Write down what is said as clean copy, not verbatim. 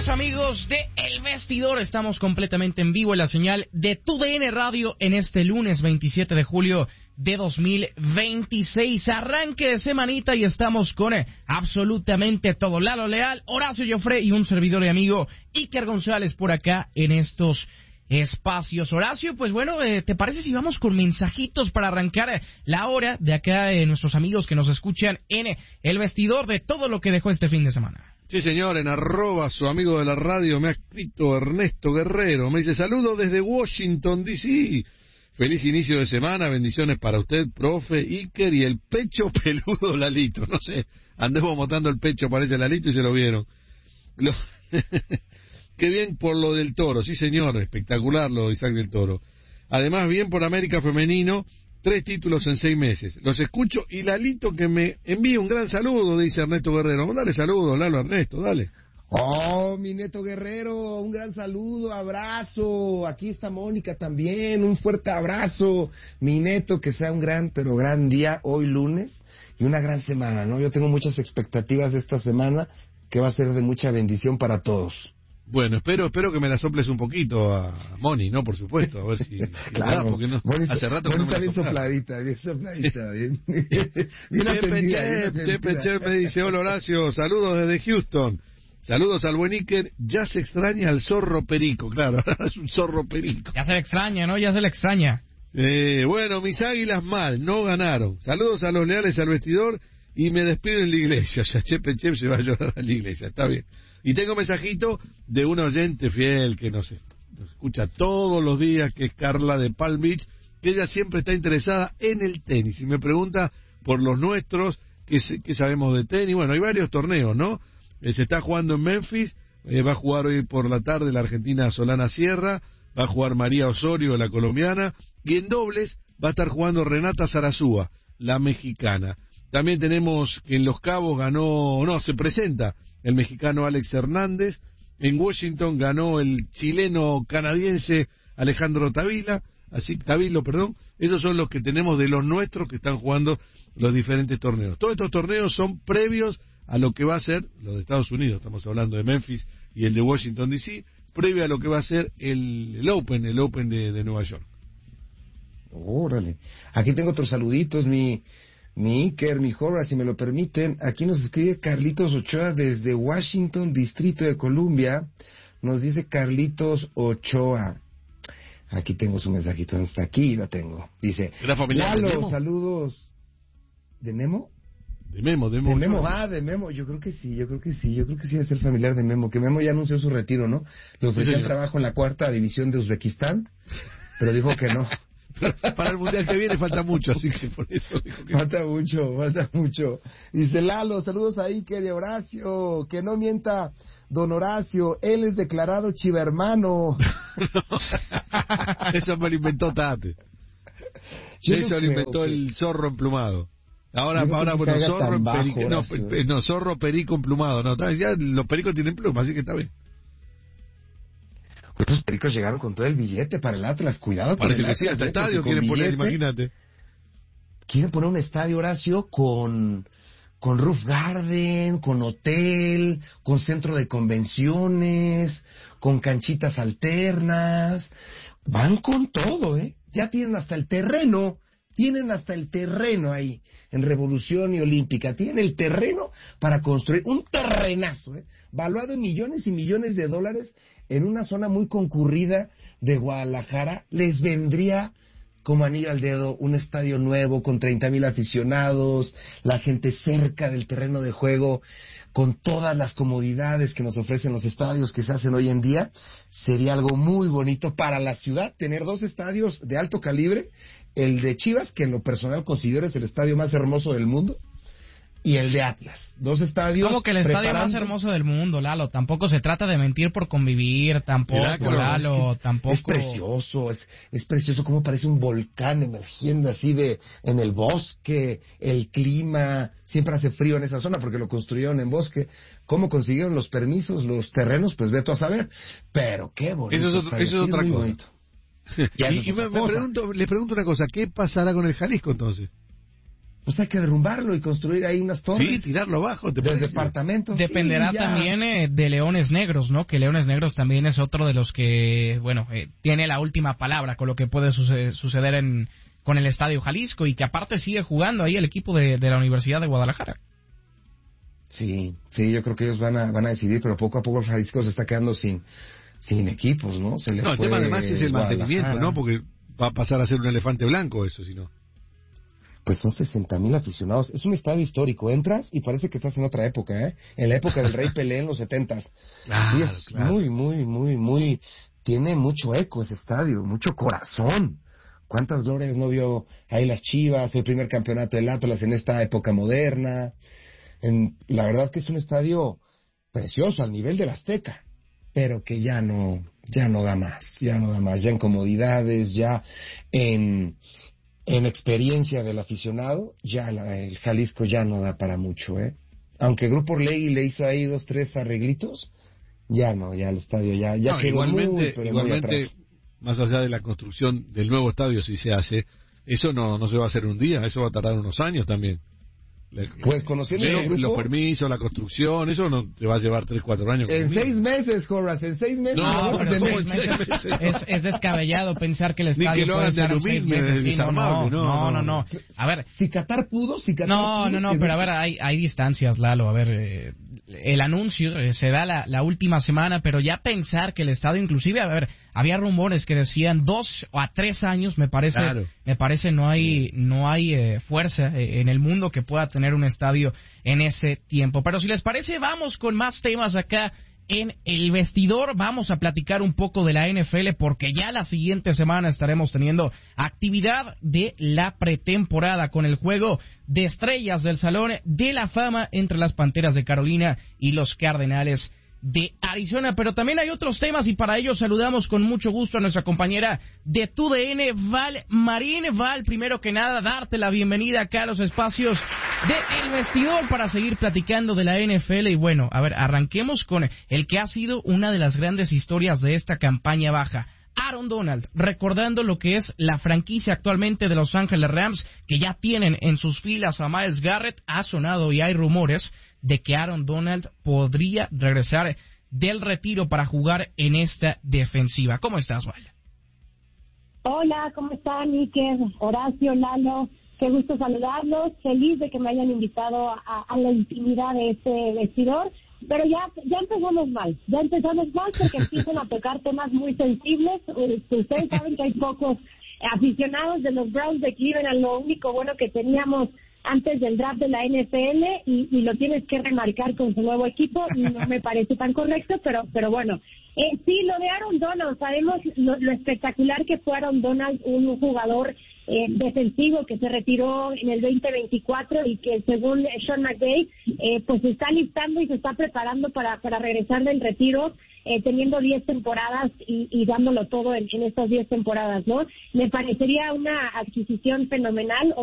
regreso, amigos de El Vestidor. Estamos completamente en vivo en la señal de TUDN Radio en este lunes 27 de julio de 2026. Arranque de semanita y estamos con absolutamente todo. Lalo Leal, Horacio Joffre y un servidor y amigo Iker González por acá en estos espacios. Horacio, pues bueno, ¿te parece si vamos con mensajitos para arrancar la hora de acá de nuestros amigos que nos escuchan en El Vestidor de todo lo que dejó este fin de semana? Sí, señor, en @ su amigo de la radio me ha escrito Ernesto Guerrero. Me dice, saludos desde Washington, D.C. Feliz inicio de semana, bendiciones para usted, profe, Iker, y el pecho peludo Lalito. No sé, andemos montando el pecho, parece Lalito, y se lo vieron. Qué bien por lo del Toro, sí señor, espectacular lo de Isaac del Toro. Además, bien por América Femenino, 3 títulos en 6 meses. Los escucho y Lalito que me envíe un gran saludo, dice Ernesto Guerrero. Dale saludos, Lalo, Ernesto, dale. Oh, mi Neto Guerrero, un gran saludo, abrazo. Aquí está Mónica también, un fuerte abrazo. Mi Neto, que sea un gran, pero gran día hoy lunes y una gran semana, ¿no? Yo tengo muchas expectativas de esta semana que va a ser de mucha bendición para todos. Bueno, espero que me la soples un poquito a Moni, ¿no? Por supuesto, a ver si claro, porque no, Moni, hace rato que no me la bien sopladita, sopladita, bien. Chepe, me dice, hola Horacio, saludos desde Houston. Saludos al buen Iker, ya se extraña al zorro perico, claro, es un zorro perico. Ya se le extraña, ¿no? Ya se le extraña. Bueno, mis águilas mal, no ganaron. Saludos a los leales al vestidor y me despido en la iglesia. O sea, Chepe se va a llorar a la iglesia, está bien. Y tengo mensajito de un oyente fiel que nos escucha todos los días, que es Carla de Palm Beach, que ella siempre está interesada en el tenis. Y me pregunta por los nuestros, que sabemos de tenis. Bueno, hay varios torneos, ¿no? Se está jugando en Memphis, va a jugar hoy por la tarde la argentina Solana Sierra, va a jugar María Osorio, la colombiana, y en dobles va a estar jugando Renata Zarazúa, la mexicana. También tenemos que en Los Cabos se presenta el mexicano Alex Hernández, en Washington ganó el chileno-canadiense Alejandro Tavilo, esos son los que tenemos de los nuestros que están jugando los diferentes torneos. Todos estos torneos son previos a lo que va a ser, los de Estados Unidos, estamos hablando de Memphis y el de Washington D.C., previo a lo que va a ser el Open de Nueva York. Órale, aquí tengo otros saluditos, mi Iker, mi Jorra, si me lo permiten. Aquí nos escribe Carlitos Ochoa desde Washington, Distrito de Columbia. Nos dice Carlitos Ochoa. Aquí tengo su mensajito, está aquí, lo tengo. Dice, Lalo, saludos. ¿De Memo? De Memo. De Memo, yo creo que sí debe ser familiar de Memo, que Memo ya anunció su retiro, ¿no? Le ofrecían trabajo en la 4ª división de Uzbekistán, pero dijo que no. Para el mundial que viene falta mucho, así que por eso dijo que falta mucho. Dice Lalo, saludos a Iker y Horacio, que no mienta don Horacio, él es declarado chivermano. Eso me lo inventó Tate. Eso lo inventó el zorro emplumado. Ahora bueno, zorro perico emplumado. No, ya los pericos tienen pluma, así que está bien. Estos pericos llegaron con todo el billete para el Atlas, cuidado. Parece que sí, hasta estadio quieren poner, imagínate. Quieren poner un estadio, Horacio, con roof garden, con hotel, con centro de convenciones, con canchitas alternas. Van con todo, Ya tienen hasta el terreno ahí, en Revolución y Olímpica. Tienen el terreno para construir un terrenazo, valuado en millones y millones de dólares, en una zona muy concurrida de Guadalajara. Les vendría como anillo al dedo un estadio nuevo con 30,000 aficionados, la gente cerca del terreno de juego, con todas las comodidades que nos ofrecen los estadios que se hacen hoy en día. Sería algo muy bonito para la ciudad tener 2 estadios de alto calibre, el de Chivas, que en lo personal considero es el estadio más hermoso del mundo, y el de Atlas. 2 estadios. ¿Cómo que el estadio más hermoso del mundo, Lalo? Tampoco se trata de mentir por convivir, tampoco, Lalo, tampoco. Es precioso, es precioso, como parece un volcán emergiendo así en el bosque, el clima, siempre hace frío en esa zona porque lo construyeron en bosque. ¿Cómo consiguieron los permisos, los terrenos? Pues ve tú a saber. Pero qué bonito. Eso es otra cosa. Bonito. Y le pregunto una cosa, ¿qué pasará con el Jalisco entonces? pues hay que derrumbarlo y construir ahí unas torres. Sí, tirarlo abajo. Los departamentos. Dependerá también de Leones Negros, ¿no? Que Leones Negros también es otro de los que, bueno, tiene la última palabra con lo que puede suceder con el Estadio Jalisco, y que aparte sigue jugando ahí el equipo de la Universidad de Guadalajara. Sí, yo creo que ellos van a decidir, pero poco a poco el Jalisco se está quedando sin equipos, ¿no? El tema además es el mantenimiento, ¿no? Porque va a pasar a ser un elefante blanco eso, si no. Pues son 60,000 aficionados. Es un estadio histórico. Entras y parece que estás en otra época, ¿eh? En la época del Rey Pelé en los 70s. Claro, sí, es muy... Tiene mucho eco ese estadio, mucho corazón. ¿Cuántas glorias no vio ahí las Chivas, el primer campeonato del Atlas en esta época moderna? La verdad que es un estadio precioso, al nivel del Azteca, pero que ya no da más, ya en comodidades, ya en experiencia del aficionado, ya el Jalisco ya no da para mucho, ¿eh? Aunque Grupo Orlegui le hizo ahí 2-3 arreglitos, ya el estadio ya quedó igualmente, atrás. Más allá de la construcción del nuevo estadio, si se hace, eso no se va a hacer un día, eso va a tardar unos años también. Pues conociendo el grupo, los permisos, la construcción, eso no te va a llevar 3-4 años. En 6 meses, Horace, en 6 meses. No, pero 6 meses es descabellado pensar que el estadio ni que lo puede hagan estar en 6 meses. desarmable, No. A ver, si Qatar pudo. No, pero a ver, hay distancias, Lalo. A ver, el anuncio se da la última semana, pero ya pensar que el estadio, inclusive, a ver, había rumores que decían 2 a 3 años, me parece no hay fuerza en el mundo que pueda tener un estadio en ese tiempo. Pero si les parece, vamos con más temas acá en el vestidor. Vamos a platicar un poco de la NFL, porque ya la siguiente semana estaremos teniendo actividad de la pretemporada con el juego de estrellas del Salón de la Fama entre las Panteras de Carolina y los Cardenales de Arizona. Pero también hay otros temas, y para ello saludamos con mucho gusto a nuestra compañera de TUDN, Val Marín. Val, primero que nada, darte la bienvenida acá a los espacios de El Vestidor para seguir platicando de la NFL. Y bueno, a ver, arranquemos con el que ha sido una de las grandes historias de esta campaña baja. Aaron Donald, recordando lo que es la franquicia actualmente de Los Ángeles Rams, que ya tienen en sus filas a Myles Garrett. Ha sonado y hay rumores de que Aaron Donald podría regresar del retiro para jugar en esta defensiva. ¿Cómo estás, Val? Hola, ¿cómo están, Iker, Horacio, Lalo? Qué gusto saludarlos. Feliz de que me hayan invitado a la intimidad de este vestidor. Pero ya empezamos mal porque empiezan a tocar temas muy sensibles. Ustedes saben que hay pocos aficionados de los Browns de Cleveland. Lo único bueno que teníamos antes del draft de la NFL, y lo tienes que remarcar con su nuevo equipo, y no me parece tan correcto, pero bueno. Sí, lo de Aaron Donald, sabemos lo espectacular que fue Aaron Donald, un jugador defensivo que se retiró en el 2024 y que, según Sean McVay, pues se está listando y se está preparando para regresar del retiro, teniendo 10 temporadas y dándolo todo en estas 10 temporadas, ¿no? Me parecería una adquisición fenomenal.